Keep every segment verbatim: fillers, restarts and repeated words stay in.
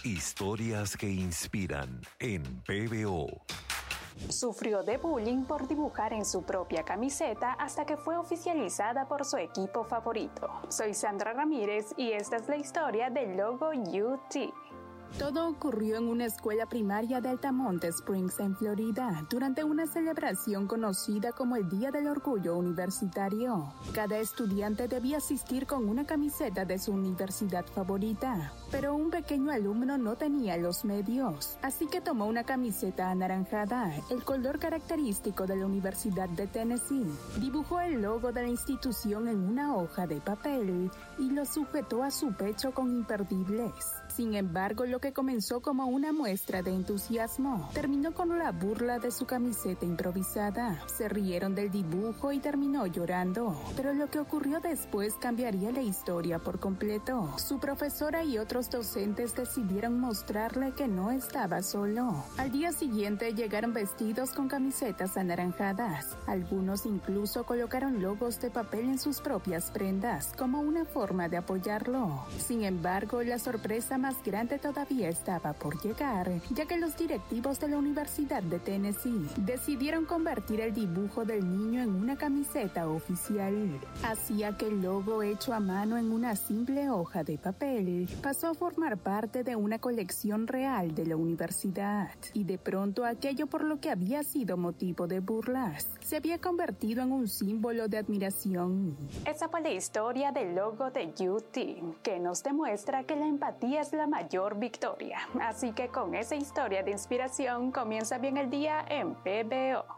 Historias que inspiran en P B O. Sufrió de bullying por dibujar en su propia camiseta hasta que fue oficializada por su equipo favorito. Soy Sandra Ramírez y esta es la historia del logo U T. Todo ocurrió en una escuela primaria de Altamonte Springs, en Florida, durante una celebración conocida como el Día del Orgullo Universitario. Cada estudiante debía asistir con una camiseta de su universidad favorita, pero un pequeño alumno no tenía los medios, así que tomó una camiseta anaranjada, el color característico de la Universidad de Tennessee. Dibujó el logo de la institución en una hoja de papel y lo sujetó a su pecho con imperdibles. Sin embargo, lo que comenzó como una muestra de entusiasmo terminó con la burla de su camiseta improvisada. Se rieron del dibujo y terminó llorando. Pero lo que ocurrió después cambiaría la historia por completo. Su profesora y otros docentes decidieron mostrarle que no estaba solo. Al día siguiente llegaron vestidos con camisetas anaranjadas. Algunos incluso colocaron logos de papel en sus propias prendas, como una forma de apoyarlo. Sin embargo, la sorpresa más grande todavía estaba por llegar, ya que los directivos de la Universidad de Tennessee decidieron convertir el dibujo del niño en una camiseta oficial. Hacía que el logo hecho a mano en una simple hoja de papel pasó a formar parte de una colección real de la universidad, y de pronto aquello por lo que había sido motivo de burlas se había convertido en un símbolo de admiración. Esa fue la historia del logo de U T, que nos demuestra que la empatía es la mayor victoria. Así que con esa historia de inspiración comienza bien el día en P B O.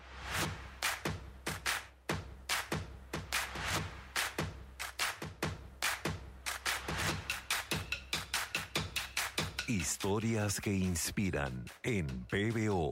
Historias que inspiran en P B O.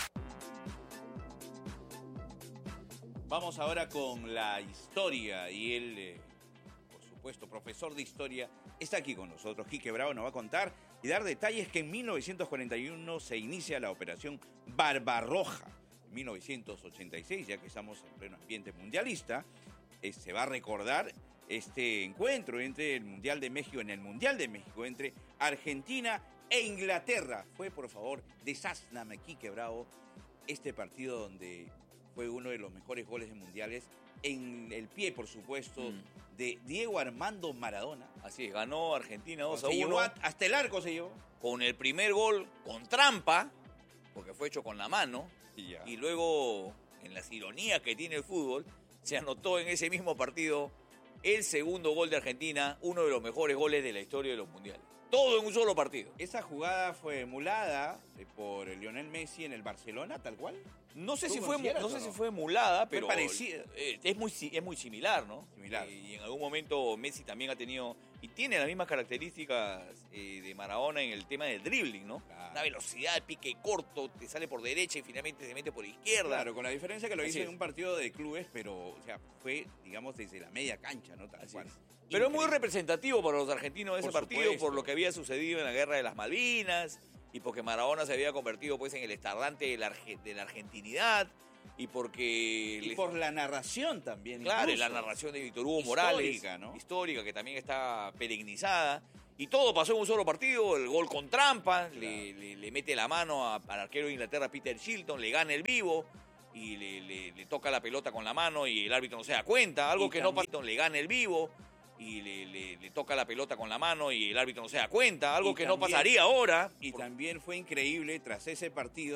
Vamos ahora con la historia y él, eh, por supuesto, profesor de historia, está aquí con nosotros. Quique Bravo nos va a contar y dar detalles que en mil novecientos cuarenta y uno se inicia la operación Barbarroja. En mil novecientos ochenta y seis, ya que estamos en pleno ambiente mundialista, eh, se va a recordar este encuentro entre el Mundial de México, en el Mundial de México, entre Argentina e Inglaterra. Fue, por favor, desázname, Quique Bravo, este partido donde fue uno de los mejores goles de mundiales en el pie, por supuesto, mm. de Diego Armando Maradona. Así es, ganó Argentina dos a uno. Se llevó a, hasta el arco se llevó. Con el primer gol con trampa, porque fue hecho con la mano. Y, ya. y luego, en las ironías que tiene el fútbol, se anotó en ese mismo partido el segundo gol de Argentina, uno de los mejores goles de la historia de los mundiales. Todo en un solo partido. ¿Esa jugada fue emulada por Lionel Messi en el Barcelona, tal cual? No sé si fue no sé si fue emulada, pero parecida. Eh, es muy es muy similar, ¿no? Similar. Eh, y en algún momento Messi también ha tenido y tiene las mismas características eh, de Maradona en el tema del dribbling, ¿no? Claro. Una velocidad, pique corto, te sale por derecha y finalmente se mete por izquierda. Claro, con la diferencia que lo hizo Así en un partido de clubes, pero o sea, fue, digamos, desde la media cancha, ¿no? Tal cual. Pero es muy representativo para los argentinos ese por partido, supuesto. por lo que había sucedido en la Guerra de las Malvinas, y porque Maradona se había convertido pues en el estandarte de la, de la argentinidad, y porque... Y les... por la narración también. Claro, incluso. La narración de Víctor Hugo histórica, Morales, ¿no? histórica, que también está perenizada, y todo pasó en un solo partido, el gol con trampa, claro. le, le, le mete la mano a, al arquero de Inglaterra, Peter Shilton, le gana el vivo, y le, le, le toca la pelota con la mano y el árbitro no se da cuenta, algo y que también... no pasó, le gana el vivo, y le, le, le toca la pelota con la mano y el árbitro no se da cuenta, algo y que también, no pasaría ahora. Y por... también fue increíble tras ese partido